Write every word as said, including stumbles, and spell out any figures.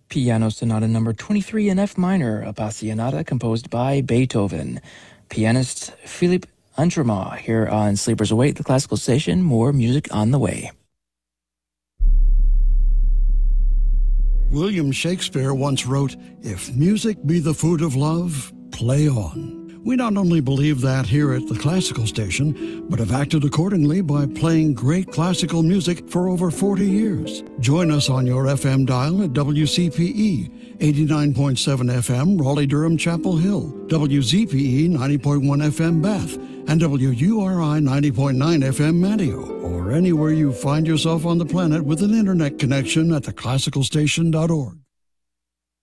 Piano Sonata number twenty-three in F minor, Appassionata, composed by Beethoven. Pianist Philippe Andremont here on Sleepers Await, the classical station. More music on the way. William Shakespeare once wrote, "If music be the food of love, play on." We not only believe that here at the classical station, but have acted accordingly by playing great classical music for over forty years. Join us on your F M dial at W C P E, eighty-nine point seven F M, Raleigh-Durham, Chapel Hill, W Z P E, ninety point one F M, Bath, and W U R I, ninety point nine F M, Manteo, or anywhere you find yourself on the planet with an internet connection at the classical station dot org.